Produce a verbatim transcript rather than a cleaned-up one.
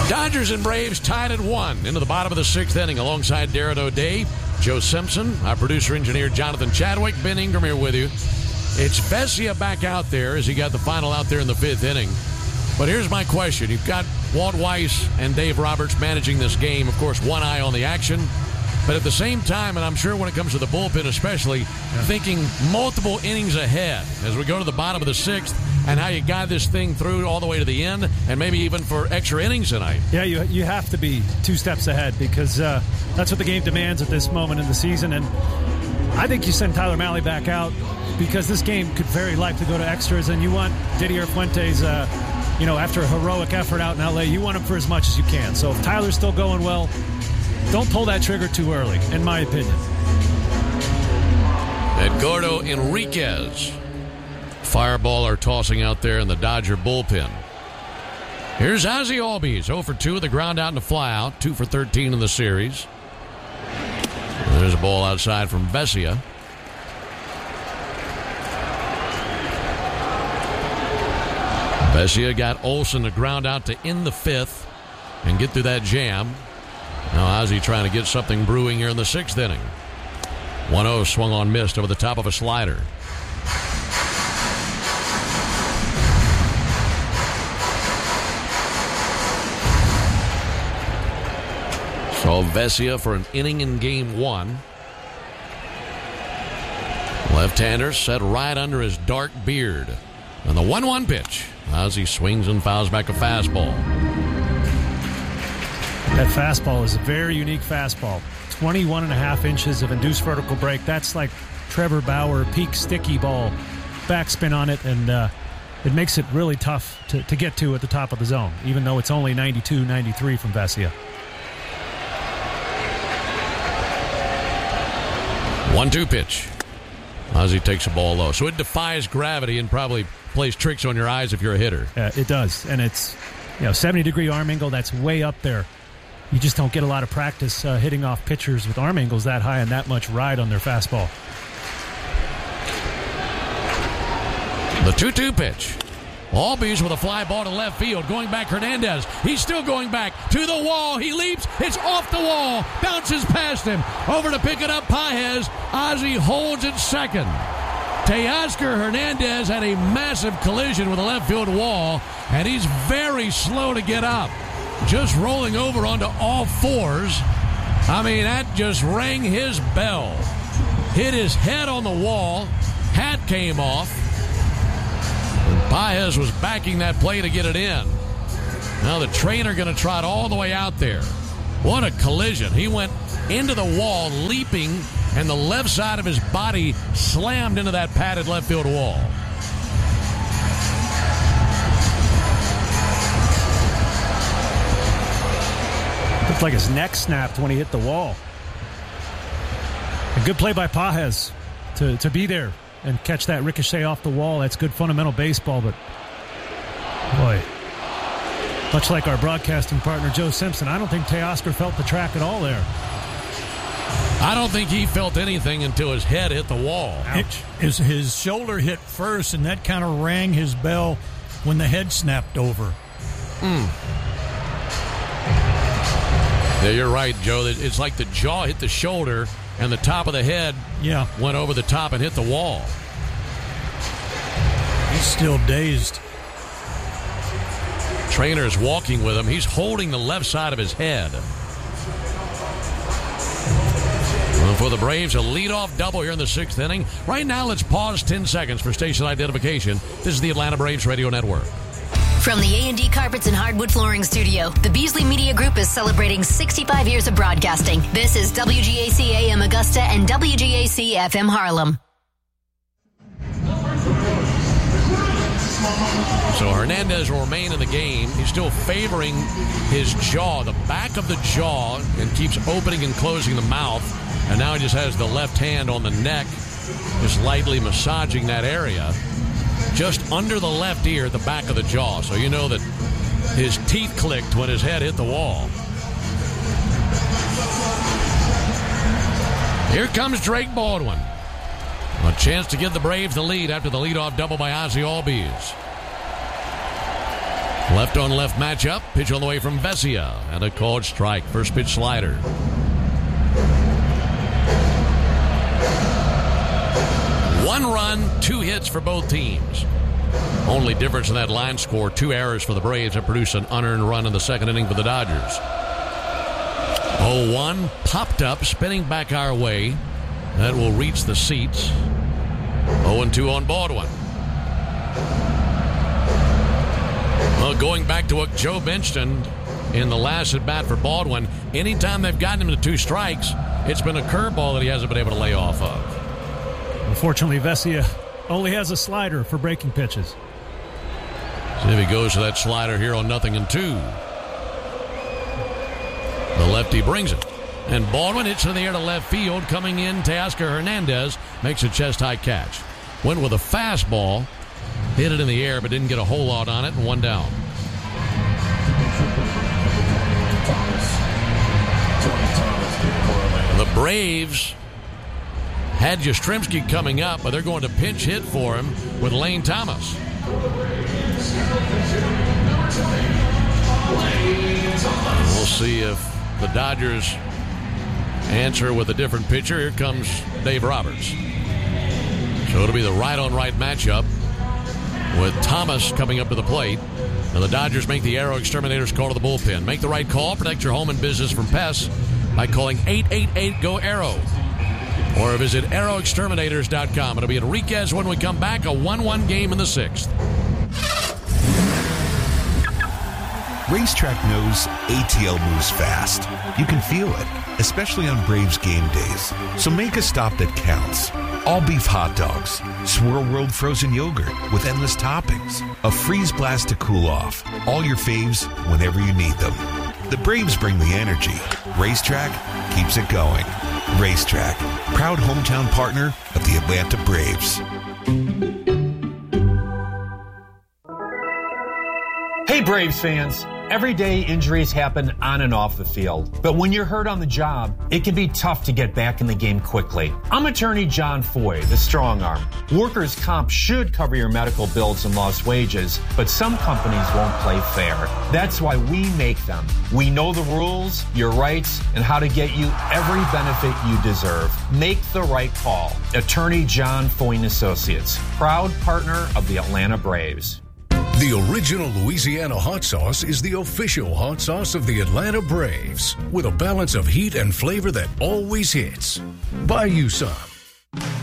Dodgers and Braves tied at one into the bottom of the sixth inning alongside Darren O'Day, Joe Simpson, our producer-engineer Jonathan Chadwick, Ben Ingram here with you. It's Vesia back out there as he got the final out there in the fifth inning. But here's my question. You've got Walt Weiss and Dave Roberts managing this game. Of course, one eye on the action. But at the same time, and I'm sure when it comes to the bullpen especially, yeah. thinking multiple innings ahead as we go to the bottom of the sixth and how you guide this thing through all the way to the end and maybe even for extra innings tonight. Yeah, you you have to be two steps ahead because uh, that's what the game demands at this moment in the season. And I think you send Tyler Mahle back out because this game could very likely go to extras, and you want Didier Fuentes, uh, you know, after a heroic effort out in L A, you want him for as much as you can. So if Tyler's still going well, don't pull that trigger too early, in my opinion. Edgardo Enriquez, fireballer tossing out there in the Dodger bullpen. Here's Ozzie Albies, oh for two with a ground out and a fly out, two for thirteen in the series. There's a ball outside from Vesia. Vesia got Olsen to ground out to end the fifth and get through that jam. Now Ozzie trying to get something brewing here in the sixth inning. one oh swung on, missed over the top of a slider. So Vesia for an inning in game one. Left-hander set right under his dark beard. And the one one pitch. Ozzie swings and fouls back a fastball. That fastball is a very unique fastball. twenty-one and a half inches of induced vertical break. That's like Trevor Bauer peak sticky ball. Backspin on it, and uh, it makes it really tough to, to get to at the top of the zone, even though it's only ninety-two ninety-three from Vesia. one two pitch. Ozzie takes a ball low. So it defies gravity and probably plays tricks on your eyes if you're a hitter. Uh, it does. And it's, you know, seventy degree arm angle. That's way up there. You just don't get a lot of practice uh, hitting off pitchers with arm angles that high and that much ride on their fastball. The two two pitch. Albies with a fly ball to left field. Going back, Hernandez. He's still going back to the wall. He leaps. It's off the wall. Bounces past him. Over to pick it up, Paez. Ozzie holds it second. Teoscar Hernandez had a massive collision with the left field wall, and he's very slow to get up. Just rolling over onto all fours. I mean, that just rang his bell. Hit his head on the wall. Hat came off. Paez was backing that play to get it in. Now the trainer going to trot all the way out there. What a collision. He went into the wall leaping, and the left side of his body slammed into that padded left field wall. Looked like his neck snapped when he hit the wall. A good play by Paez to, to be there and catch that ricochet off the wall. That's good fundamental baseball, but boy, much like our broadcasting partner Joe Simpson, I don't think Teoscar felt the track at all there. I don't think he felt anything until his head hit the wall. Ouch. His, his shoulder hit first, and that kind of rang his bell when the head snapped over. Mm. Yeah, you're right, Joe. It's like the jaw hit the shoulder, and the top of the head yeah. went over the top and hit the wall. He's still dazed. Trainer is walking with him. He's holding the left side of his head. Well, for the Braves, a leadoff double here in the sixth inning. Right now, let's pause ten seconds for station identification. This is the Atlanta Braves Radio Network. From the A and D Carpets and Hardwood Flooring Studio, the Beasley Media Group is celebrating sixty-five years of broadcasting. This is W G A C A M Augusta and W G A C F M Harlem. So Hernandez will remain in the game. He's still favoring his jaw, the back of the jaw, and keeps opening and closing the mouth. And now he just has the left hand on the neck, just lightly massaging that area. Just under the left ear, the back of the jaw. So you know that his teeth clicked when his head hit the wall. Here comes Drake Baldwin. A chance to give the Braves the lead after the leadoff double by Ozzie Albies. Left on left matchup. Pitch on the way from Vesia. And a called strike. First pitch slider. One run, two hits for both teams. Only difference in that line score, two errors for the Braves that produced an unearned run in the second inning for the Dodgers. oh one popped up, spinning back our way. That will reach the seats. oh two on Baldwin. Well, going back to what Joe mentioned in the last at bat for Baldwin, anytime they've gotten him to two strikes, it's been a curveball that he hasn't been able to lay off of. Unfortunately, Vesia only has a slider for breaking pitches. See if he goes to that slider here on nothing and two. The lefty brings it. And Baldwin hits in the air to left field. Coming in, Teoscar Hernandez makes a chest-high catch. Went with a fastball, hit it in the air, but didn't get a whole lot on it, and one down. The Braves had Yastrzemski coming up, but they're going to pinch hit for him with Lane Thomas. We'll see if the Dodgers answer with a different pitcher. Here comes Dave Roberts. So it'll be the right-on-right matchup with Thomas coming up to the plate. And the Dodgers make the Aero Exterminators call to the bullpen. Make the right call. Protect your home and business from pests by calling eight eight eight, G O, ARROW. Or visit arrow exterminators dot com. It'll be at Enriquez when we come back. A one one game in the sixth. Racetrack knows A T L moves fast. You can feel it, especially on Braves game days. So make a stop that counts. All beef hot dogs, Swirl World frozen yogurt with endless toppings, a freeze blast to cool off. All your faves whenever you need them. The Braves bring the energy. Racetrack keeps it going. Racetrack, proud hometown partner of the Atlanta Braves. Hey Braves fans, everyday injuries happen on and off the field, but when you're hurt on the job, it can be tough to get back in the game quickly. I'm attorney John Foy, the strong arm. Workers' comp should cover your medical bills and lost wages, but some companies won't play fair. That's why we make them. We know the rules, your rights, and how to get you every benefit you deserve. Make the right call. Attorney John Foy and Associates, proud partner of the Atlanta Braves. The original Louisiana hot sauce is the official hot sauce of the Atlanta Braves, with a balance of heat and flavor that always hits. Buy you some.